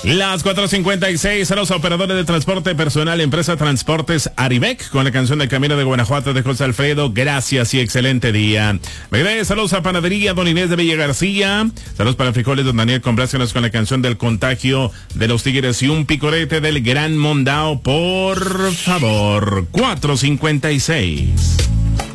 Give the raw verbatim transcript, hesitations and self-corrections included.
Las cuatro cincuenta y seis, a los operadores de transporte personal, empresa Transportes Arivec, con la canción del Camino de Guanajuato de José Alfredo. Gracias y excelente día. Saludos a Panadería Don Inés de Villa García. Saludos para Frijoles Don Daniel, complácenos con la canción del Contagio de los Tigres y un picorete del Gran Mondao, por favor. cuatro cincuenta y seis.